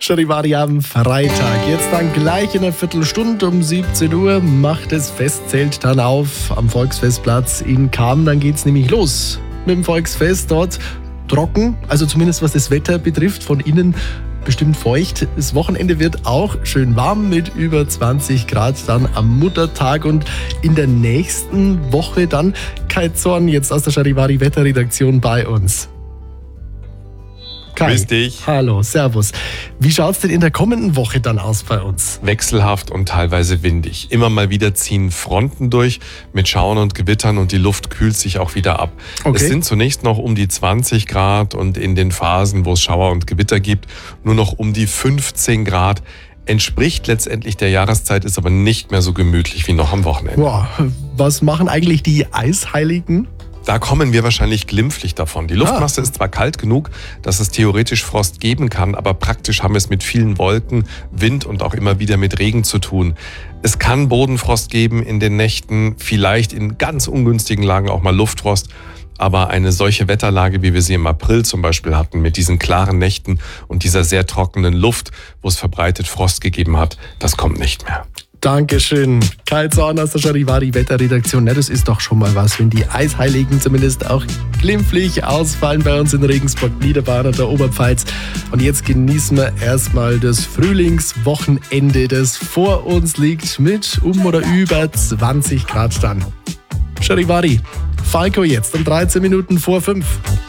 Charivari am Freitag. Jetzt dann gleich in einer Viertelstunde um 17 Uhr macht das Festzelt dann auf am Volksfestplatz in Cham. Dann geht's nämlich los mit dem Volksfest. Dort trocken, also zumindest was das Wetter betrifft, von innen bestimmt feucht. Das Wochenende wird auch schön warm mit über 20 Grad dann am Muttertag und in der nächsten Woche dann Kai Zorn jetzt aus der Charivari Wetterredaktion bei uns. Kai, grüß dich. Hallo, servus. Wie schaut's denn in der kommenden Woche dann aus bei uns? Wechselhaft und teilweise windig. Immer mal wieder ziehen Fronten durch mit Schauern und Gewittern und die Luft kühlt sich auch wieder ab. Okay. Es sind zunächst noch um die 20 Grad und in den Phasen, wo es Schauer und Gewitter gibt, nur noch um die 15 Grad. Entspricht letztendlich der Jahreszeit, ist aber nicht mehr so gemütlich wie noch am Wochenende. Boah, was machen eigentlich die Eisheiligen? Da kommen wir wahrscheinlich glimpflich davon. Die Luftmasse ist zwar kalt genug, dass es theoretisch Frost geben kann, aber praktisch haben wir es mit vielen Wolken, Wind und auch immer wieder mit Regen zu tun. Es kann Bodenfrost geben in den Nächten, vielleicht in ganz ungünstigen Lagen auch mal Luftfrost. Aber eine solche Wetterlage, wie wir sie im April zum Beispiel hatten, mit diesen klaren Nächten und dieser sehr trockenen Luft, wo es verbreitet Frost gegeben hat, das kommt nicht mehr. Dankeschön. Kai Zorn aus der Charivari Wetterredaktion. Na, das ist doch schon mal was, wenn die Eisheiligen zumindest auch glimpflich ausfallen bei uns in Regensburg, Niederbayern und der Oberpfalz. Und jetzt genießen wir erstmal das Frühlingswochenende, das vor uns liegt, mit oder über 20 Grad dann. Charivari, Falco jetzt um 13 Minuten vor 5.